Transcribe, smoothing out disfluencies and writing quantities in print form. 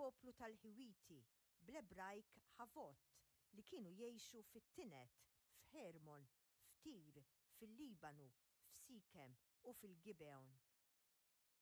il-poplu tal-Ħiwiti bl-Ebrajk Ħavot li kienu jgħixu fit-Tinet, f'Hermon, f'Tir, fil-Libanu, f'Sikem u fil-Gibeon.